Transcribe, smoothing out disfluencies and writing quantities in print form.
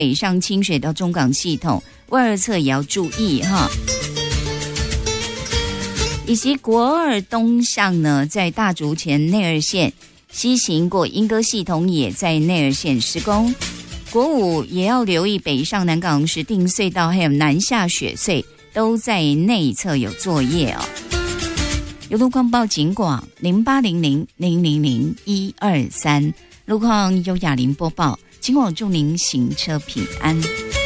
北上清水到中港系统外二侧也要注意哈。以及国二东向呢，在大竹前内二线西行过莺歌系统也在内二线施工。国五也要留意北上南港石碇隧道还有南下雪隧都在内侧有作业哦。有路况报警广0800000123，路况由雅玲播报。今晚祝您行车平安。